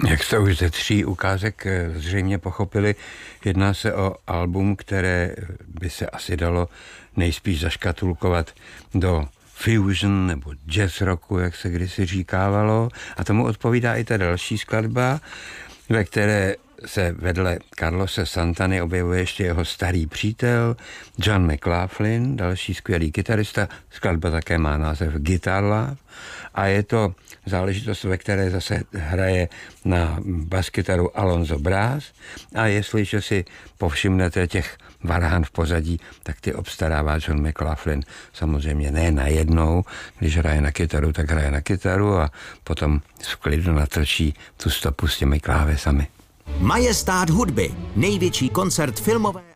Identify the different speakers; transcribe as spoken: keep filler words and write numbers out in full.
Speaker 1: Jak jste už ze tří ukázek zřejmě pochopili, jedná se o album, které by se asi dalo nejspíš zaškatulkovat do fusion nebo jazz rocku, jak se kdysi říkávalo. A tomu odpovídá i ta další skladba, ve které se vedle Carlose Santany objevuje ještě jeho starý přítel John McLaughlin, další skvělý kytarista. Skladba také má název Guitar Love a je to záležitost, ve které zase hraje na baskytaru Alonzo Brass a jestliže si povšimnete těch varhan v pozadí, tak ty obstarává John McLaughlin. Samozřejmě ne najednou, když hraje na kytaru, tak hraje na kytaru a potom v klidu natrčí tu stopu s těmi klávesami.
Speaker 2: Majestát hudby, největší koncert filmové